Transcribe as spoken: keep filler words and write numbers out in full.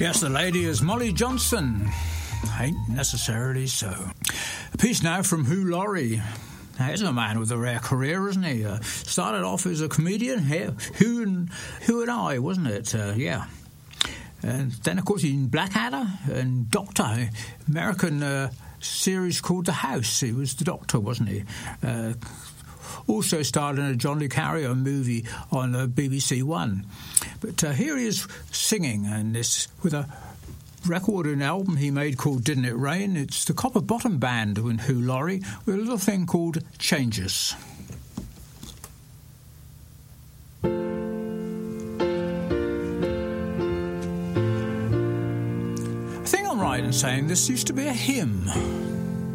Yes, the lady is Molly Johnson. Ain't necessarily so. A piece now from Hugh Laurie. Now, he's a man with a rare career, isn't he? Uh, started off as a comedian, here, Who and Who and I, wasn't it? Uh, yeah. And then, of course, in Blackadder and Doctor, American uh, series called The House. He was the Doctor, wasn't he? Uh, also starred in a John le Carrier movie on uh, B B C One. But uh, here he is singing, and this with a record and album he made called Didn't It Rain. It's the Copper Bottom Band in Hugh Laurie with a little thing called Changes. I think I'm right in saying this used to be a hymn.